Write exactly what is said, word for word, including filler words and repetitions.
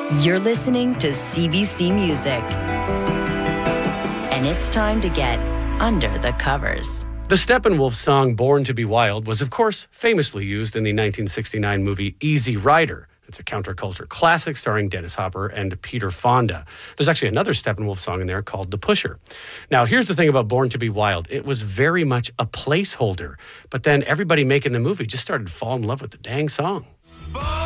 You're listening to C B C Music. And it's time to get under the covers. The Steppenwolf song Born to be Wild was, of course, famously used in the nineteen sixty-nine movie Easy Rider. It's a counterculture classic starring Dennis Hopper and Peter Fonda. There's actually another Steppenwolf song in there called The Pusher. Now, here's the thing about Born to be Wild. It was very much a placeholder. But then everybody making the movie just started to fall in love with the dang song.